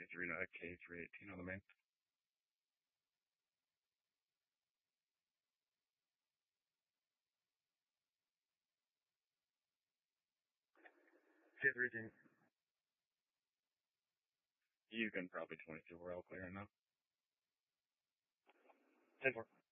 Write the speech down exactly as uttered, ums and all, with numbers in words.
twenty-three to K three eighteen on the main. K three eighteen. You can probably twenty-two. We're all clear now. ten four.